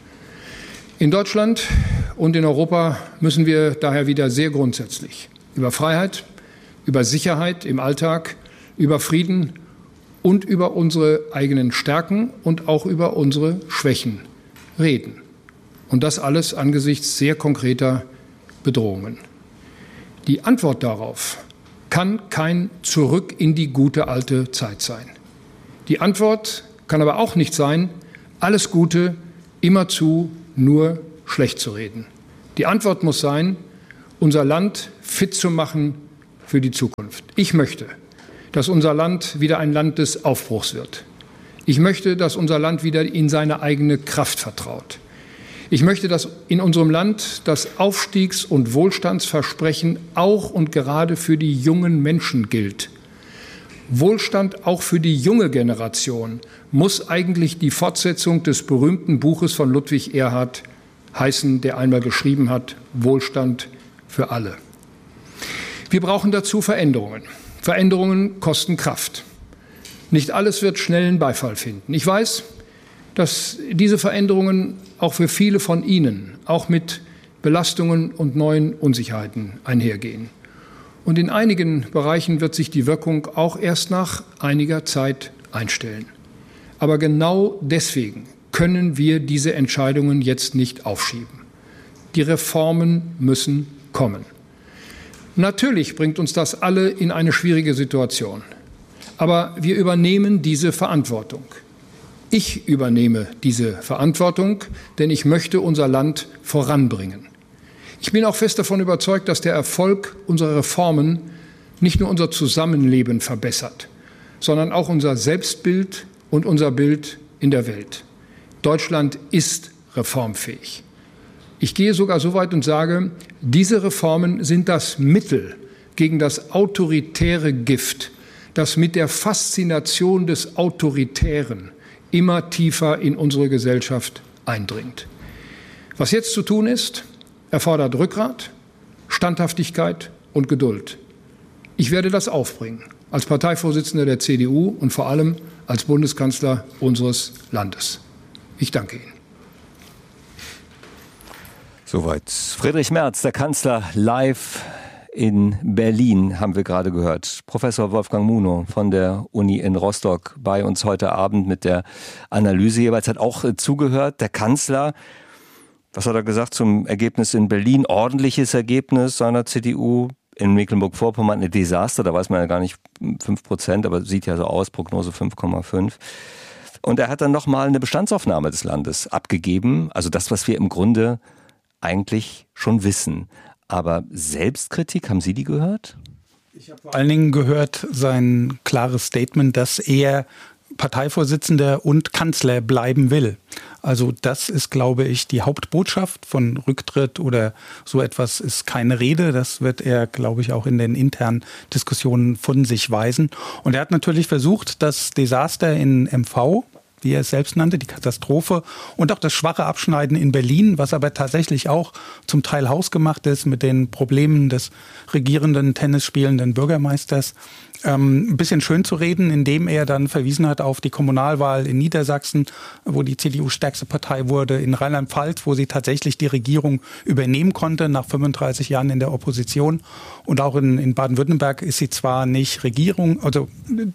In Deutschland und in Europa müssen wir daher wieder sehr grundsätzlich über Freiheit, über Sicherheit im Alltag, über Frieden und über unsere eigenen Stärken und auch über unsere Schwächen reden. Und das alles angesichts sehr konkreter Bedrohungen. Die Antwort darauf kann kein Zurück in die gute alte Zeit sein. Die Antwort kann aber auch nicht sein, alles Gute immerzu nur schlecht zu reden. Die Antwort muss sein, unser Land fit zu machen für die Zukunft. Ich möchte, dass unser Land wieder ein Land des Aufbruchs wird. Ich möchte, dass unser Land wieder in seine eigene Kraft vertraut. Ich möchte, dass in unserem Land das Aufstiegs- und Wohlstandsversprechen auch und gerade für die jungen Menschen gilt. Wohlstand auch für die junge Generation muss eigentlich die Fortsetzung des berühmten Buches von Ludwig Erhard heißen, der einmal geschrieben hat, Wohlstand für alle. Wir brauchen dazu Veränderungen. Veränderungen kosten Kraft. Nicht alles wird schnellen Beifall finden. Ich weiß, dass diese Veränderungen auch für viele von Ihnen auch mit Belastungen und neuen Unsicherheiten einhergehen. Und in einigen Bereichen wird sich die Wirkung auch erst nach einiger Zeit einstellen. Aber genau deswegen können wir diese Entscheidungen jetzt nicht aufschieben. Die Reformen müssen kommen. Natürlich bringt uns das alle in eine schwierige Situation. Aber wir übernehmen diese Verantwortung. Ich übernehme diese Verantwortung, denn ich möchte unser Land voranbringen. Ich bin auch fest davon überzeugt, dass der Erfolg unserer Reformen nicht nur unser Zusammenleben verbessert, sondern auch unser Selbstbild und unser Bild in der Welt. Deutschland ist reformfähig. Ich gehe sogar so weit und sage, diese Reformen sind das Mittel gegen das autoritäre Gift, das mit der Faszination des Autoritären immer tiefer in unsere Gesellschaft eindringt. Was jetzt zu tun ist, erfordert Rückgrat, Standhaftigkeit und Geduld. Ich werde das aufbringen, als Parteivorsitzender der C D U und vor allem als Bundeskanzler unseres Landes. Ich danke Ihnen. Soweit Friedrich Merz, der Kanzler, live in Berlin, haben wir gerade gehört. Professor Wolfgang Munow von der Uni in Rostock bei uns heute Abend mit der Analyse. Jeweils hat auch zugehört. Der Kanzler, was hat er gesagt zum Ergebnis in Berlin? Ordentliches Ergebnis seiner C D U. In Mecklenburg-Vorpommern ein Desaster, da weiß man ja gar nicht fünf Prozent, aber sieht ja so aus, Prognose fünf Komma fünf. Und er hat dann nochmal eine Bestandsaufnahme des Landes abgegeben. Also das, was wir im Grunde eigentlich schon wissen. Aber Selbstkritik, haben Sie die gehört? Ich habe vor allen Dingen gehört sein klares Statement, dass er Parteivorsitzender und Kanzler bleiben will. Also das ist, glaube ich, die Hauptbotschaft. Von Rücktritt oder so etwas ist keine Rede. Das wird er, glaube ich, auch in den internen Diskussionen von sich weisen. Und er hat natürlich versucht, das Desaster in M V, wie er es selbst nannte, die Katastrophe und auch das schwache Abschneiden in Berlin, was aber tatsächlich auch zum Teil hausgemacht ist mit den Problemen des regierenden, tennisspielenden Bürgermeisters, ähm, ein bisschen schön zu reden, indem er dann verwiesen hat auf die Kommunalwahl in Niedersachsen, wo die C D U stärkste Partei wurde, in Rheinland-Pfalz, wo sie tatsächlich die Regierung übernehmen konnte nach fünfunddreißig Jahren in der Opposition. Und auch in, in Baden-Württemberg ist sie zwar nicht Regierung, also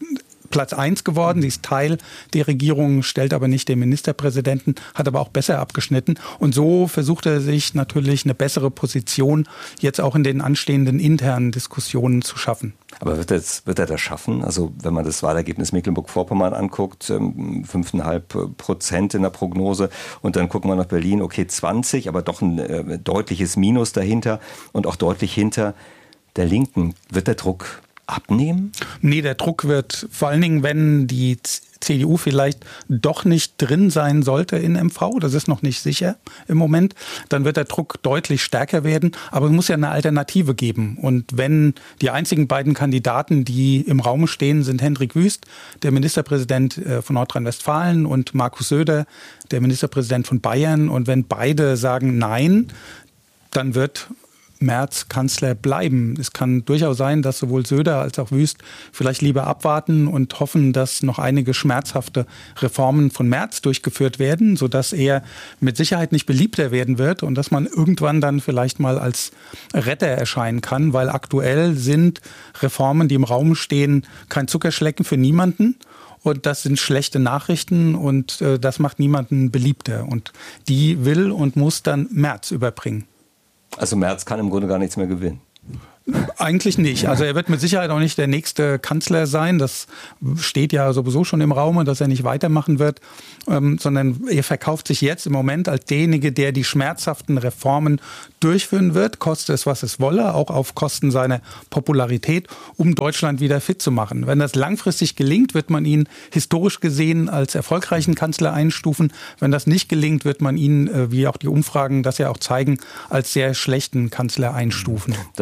Platz eins geworden. Sie ist Teil der Regierung, stellt aber nicht den Ministerpräsidenten, hat aber auch besser abgeschnitten. Und so versucht er sich natürlich eine bessere Position jetzt auch in den anstehenden internen Diskussionen zu schaffen. Aber wird, das, wird er das schaffen? Also wenn man das Wahlergebnis Mecklenburg-Vorpommern anguckt, fünf Komma fünf Prozent in der Prognose und dann gucken wir nach Berlin, okay zwanzig, aber doch ein äh, deutliches Minus dahinter und auch deutlich hinter der Linken. Wird der Druck abnehmen? Nee, der Druck wird vor allen Dingen, wenn die C D U vielleicht doch nicht drin sein sollte in M V, das ist noch nicht sicher im Moment, dann wird der Druck deutlich stärker werden. Aber es muss ja eine Alternative geben. Und wenn die einzigen beiden Kandidaten, die im Raum stehen, sind Hendrik Wüst, der Ministerpräsident von Nordrhein-Westfalen, und Markus Söder, der Ministerpräsident von Bayern. Und wenn beide sagen Nein, dann wird Merz Kanzler bleiben. Es kann durchaus sein, dass sowohl Söder als auch Wüst vielleicht lieber abwarten und hoffen, dass noch einige schmerzhafte Reformen von Merz durchgeführt werden, sodass er mit Sicherheit nicht beliebter werden wird und dass man irgendwann dann vielleicht mal als Retter erscheinen kann, weil aktuell sind Reformen, die im Raum stehen, kein Zuckerschlecken für niemanden. Und das sind schlechte Nachrichten und äh, das macht niemanden beliebter. Und die will und muss dann Merz überbringen. Also Merz kann im Grunde gar nichts mehr gewinnen. Eigentlich nicht. Also er wird mit Sicherheit auch nicht der nächste Kanzler sein. Das steht ja sowieso schon im Raum, dass er nicht weitermachen wird, ähm, sondern er verkauft sich jetzt im Moment als derjenige, der die schmerzhaften Reformen durchführen wird, koste es, was es wolle, auch auf Kosten seiner Popularität, um Deutschland wieder fit zu machen. Wenn das langfristig gelingt, wird man ihn historisch gesehen als erfolgreichen Kanzler einstufen. Wenn das nicht gelingt, wird man ihn, wie auch die Umfragen das ja auch zeigen, als sehr schlechten Kanzler einstufen. Das ist ein Punkt.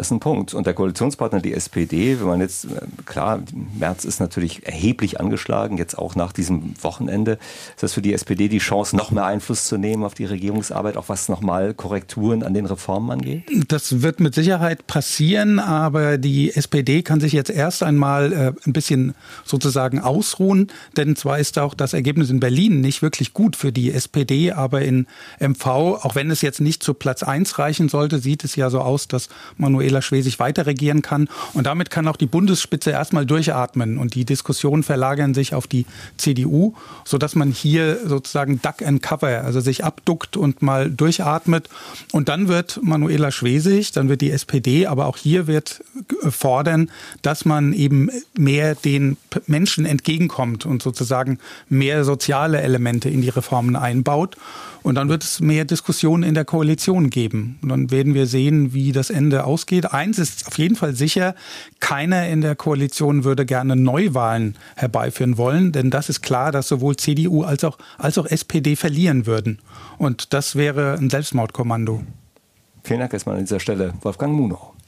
Und, und der Koalitionspartner, die S P D, wenn man jetzt, klar, Merz ist natürlich erheblich angeschlagen, jetzt auch nach diesem Wochenende. Ist das für die S P D die Chance, noch mehr Einfluss zu nehmen auf die Regierungsarbeit, auch was nochmal Korrekturen an den Reformen angeht? Das wird mit Sicherheit passieren, aber die S P D kann sich jetzt erst einmal äh, ein bisschen sozusagen ausruhen, denn zwar ist auch das Ergebnis in Berlin nicht wirklich gut für die S P D, aber in M V, auch wenn es jetzt nicht zu Platz eins reichen sollte, sieht es ja so aus, dass Manuela Schwesig weiter regieren kann und damit kann auch die Bundesspitze erstmal durchatmen und die Diskussionen verlagern sich auf die C D U, sodass man hier sozusagen duck and cover, also sich abduckt und mal durchatmet und dann wird Manuela Schwesig, dann wird die S P D, aber auch hier wird fordern, dass man eben mehr den Menschen entgegenkommt und sozusagen mehr soziale Elemente in die Reformen einbaut. Und dann wird es mehr Diskussionen in der Koalition geben. Und dann werden wir sehen, wie das Ende ausgeht. Eins ist auf jeden Fall sicher, keiner in der Koalition würde gerne Neuwahlen herbeiführen wollen. Denn das ist klar, dass sowohl C D U als auch, als auch S P D verlieren würden. Und das wäre ein Selbstmordkommando. Vielen Dank erstmal an dieser Stelle, Wolfgang Munow.